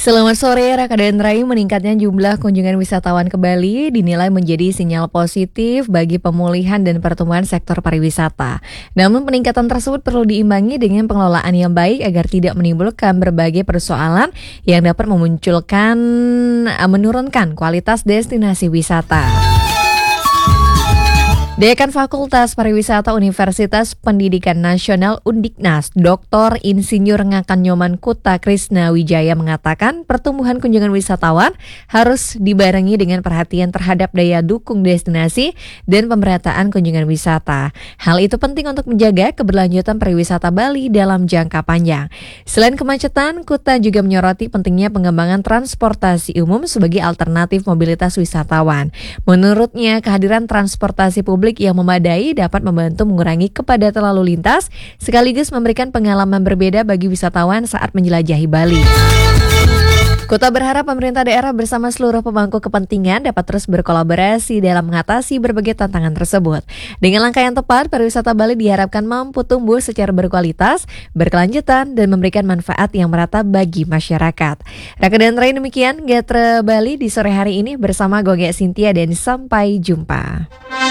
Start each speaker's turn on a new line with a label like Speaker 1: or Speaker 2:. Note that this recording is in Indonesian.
Speaker 1: Selamat sore, Raka dan Rai. Meningkatnya jumlah kunjungan wisatawan ke Bali dinilai menjadi sinyal positif bagi pemulihan dan pertumbuhan sektor pariwisata. Namun peningkatan tersebut perlu diimbangi dengan pengelolaan yang baik agar tidak menimbulkan berbagai persoalan yang dapat menurunkan kualitas destinasi wisata. Dekan Fakultas Pariwisata Universitas Pendidikan Nasional Undiknas, Dr. Insinyur Ngakan Nyoman Kuta Krisna Wijaya mengatakan pertumbuhan kunjungan wisatawan harus dibarengi dengan perhatian terhadap daya dukung destinasi dan pemerataan kunjungan wisata. Hal itu penting untuk menjaga keberlanjutan pariwisata Bali dalam jangka panjang. Selain kemacetan, Kuta juga menyoroti pentingnya pengembangan transportasi umum sebagai alternatif mobilitas wisatawan. Menurutnya, kehadiran transportasi publik yang memadai dapat membantu mengurangi kepadatan lalu lintas sekaligus memberikan pengalaman berbeda bagi wisatawan saat menjelajahi Bali. Kuta berharap pemerintah daerah bersama seluruh pemangku kepentingan dapat terus berkolaborasi dalam mengatasi berbagai tantangan tersebut. Dengan langkah yang tepat, pariwisata Bali diharapkan mampu tumbuh secara berkualitas, berkelanjutan, dan memberikan manfaat yang merata bagi masyarakat. Raka dan Rai, demikian Gatre Bali di sore hari ini bersama Goge Cynthia dan sampai jumpa.